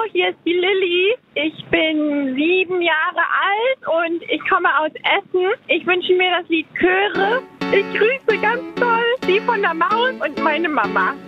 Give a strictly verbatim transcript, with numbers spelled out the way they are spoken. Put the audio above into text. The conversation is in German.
hier ist die Lilly. Ich bin sieben Jahre alt und ich komme aus Essen. Ich wünsche mir das Lied Chöre. Ich grüße ganz toll die von der Maus und meine Mama.